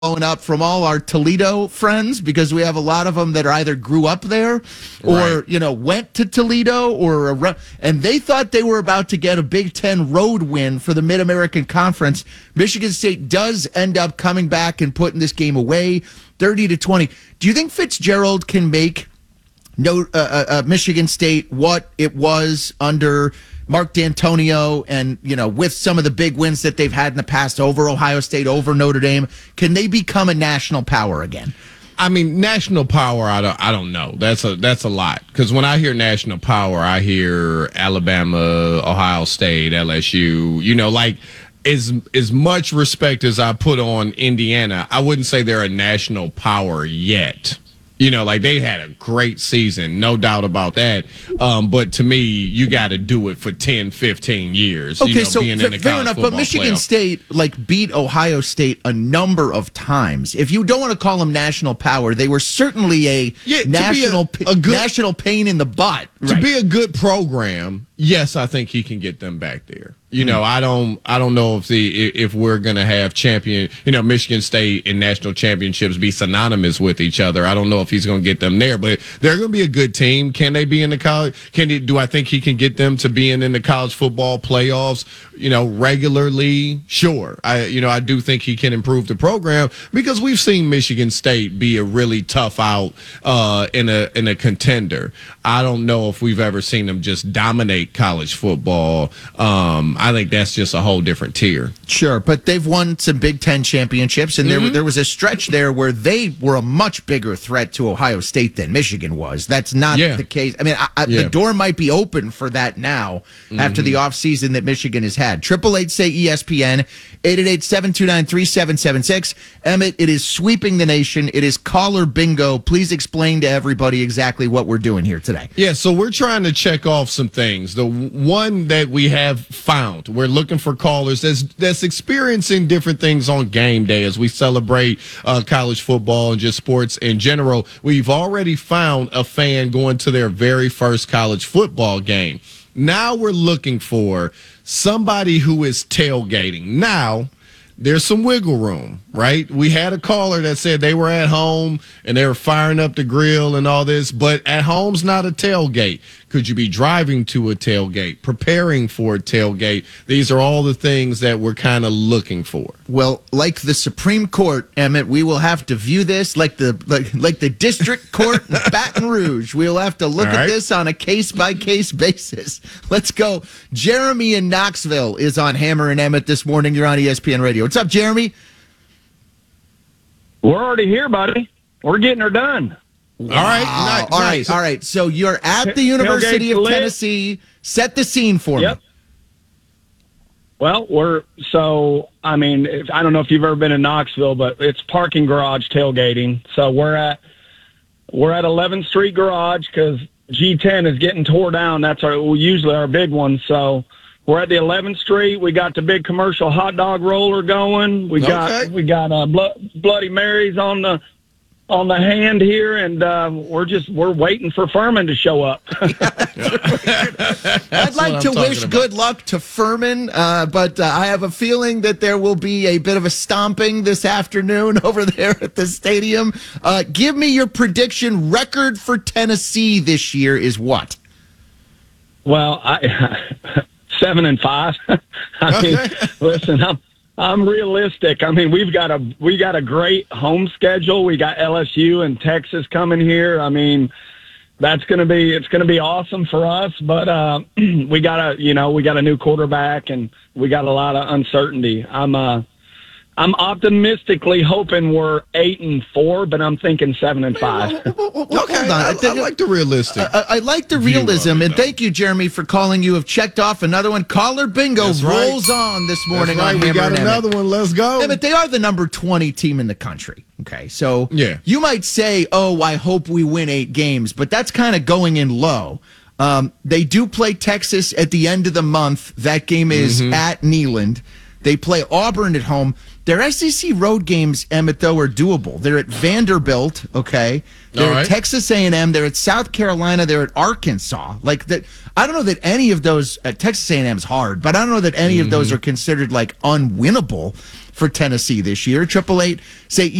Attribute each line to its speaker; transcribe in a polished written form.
Speaker 1: blowing up from all our Toledo friends because we have a lot of them that are either grew up there or, went to Toledo and they thought they were about to get a Big Ten road win for the Mid-American Conference. Michigan State does end up coming back and putting this game away 30-20. Do you think Fitzgerald can make Michigan State what it was under Mark D'Antonio and, with some of the big wins that they've had in the past over Ohio State, over Notre Dame? Can they become a national power again?
Speaker 2: I mean, national power, I don't know. That's a lot. Because when I hear national power, I hear Alabama, Ohio State, LSU, as much respect as I put on Indiana, I wouldn't say they're a national power yet. They had a great season, no doubt about that. But to me, you got to do it for 10, 15 years.
Speaker 1: Okay, so fair enough. But Michigan State Beat Ohio State a number of times. If you don't want to call them national power, they were certainly a national pain in the butt.
Speaker 2: To be a good program, yes, I think he can get them back there. I don't know if we're gonna have Michigan State and national championships be synonymous with each other. I don't know if he's gonna get them there, but they're gonna be a good team. Can they be in the college? Do I think he can get them to being in the college football playoffs? Regularly. Sure. I do think he can improve the program because we've seen Michigan State be a really tough out in a contender. I don't know if we've ever seen them just dominate college football. I think that's just a whole different tier.
Speaker 1: Sure, but they've won some Big Ten championships, and there was a stretch there where they were a much bigger threat to Ohio State than Michigan was. That's not the case. I mean, the door might be open for that now after the offseason that Michigan has had. 888-SAY-ESPN, 888-729-3776. Emmett, it is sweeping the nation. It is caller bingo. Please explain to everybody exactly what we're doing here today.
Speaker 2: Yeah, so we're trying to check off some things. The one that we have found, we're looking for callers that's experiencing different things on game day as we celebrate college football and just sports in general. We've already found a fan going to their very first college football game. Now we're looking for somebody who is tailgating. Now, there's some wiggle room, right? We had a caller that said they were at home and they were firing up the grill and all this, but at home's not a tailgate. Could you be driving to a tailgate, preparing for a tailgate? These are all the things that we're kind of looking for.
Speaker 1: Well, like the Supreme Court, Emmett, we will have to view this like the district court in Baton Rouge. We'll have to look at this on a case-by-case basis. Let's go. Jeremy in Knoxville is on Hammer and Emmett this morning. You're on ESPN Radio. What's up, Jeremy?
Speaker 3: We're already here, buddy. We're getting her done.
Speaker 1: Wow. All right. So you're at the University of Tennessee. Set the scene for me.
Speaker 3: Well, I don't know if you've ever been in Knoxville, but it's parking garage tailgating. So we're at 11th Street Garage because G10 is getting tore down. That's usually our big one. So we're at the 11th Street. We got the big commercial hot dog roller going. We got Bloody Marys on the hand here, and we're waiting for Furman to show up.
Speaker 1: I'd like to wish good luck to Furman, but I have a feeling that there will be a bit of a stomping this afternoon over there at the stadium. Give me your prediction. Record for Tennessee this year is what?
Speaker 3: Well, 7-5. Listen, I'm realistic. I mean, we got a great home schedule. We got LSU and Texas coming here. I mean, it's going to be awesome for us. But we got a new quarterback and we got a lot of uncertainty. I'm optimistically hoping we're 8-4, but I'm thinking 7-5.
Speaker 2: Okay, I like the realistic.
Speaker 1: I like the realism, and thank you, Jeremy, for calling. You have checked off another one. Caller bingo rolls on this morning.
Speaker 2: That's right. We got another one. Let's go.
Speaker 1: But they are the number 20 team in the country. Okay, so you might say, "Oh, I hope we win 8 games," but that's kind of going in low. They do play Texas at the end of the month. That game is at Neyland. They play Auburn at home. Their SEC road games, Emmett, though, are doable. They're at Vanderbilt, okay? They're at Texas A&M. They're at South Carolina. They're at Arkansas. Like that, I don't know that any of those. Texas A&M is hard, but I don't know that any of those are considered like unwinnable for Tennessee this year. 888 say